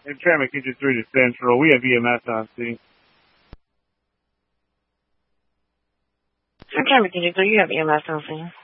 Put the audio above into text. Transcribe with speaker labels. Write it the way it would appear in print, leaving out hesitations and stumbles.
Speaker 1: And traffic engine 3 to Central. We have EMS on scene.
Speaker 2: I'm trying to get you, so you have EMS on scene.